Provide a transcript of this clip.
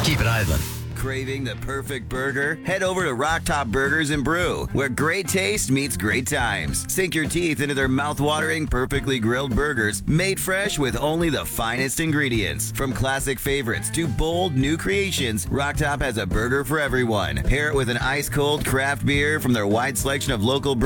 keep it idling. Craving the perfect burger? Head over to Rock Top Burgers and Brew, where great taste meets great times. Sink your teeth into their mouth-watering, perfectly grilled burgers, made fresh with only the finest ingredients. From classic favorites to bold new creations, Rock Top has a burger for everyone. Pair it with an ice-cold craft beer from their wide selection of local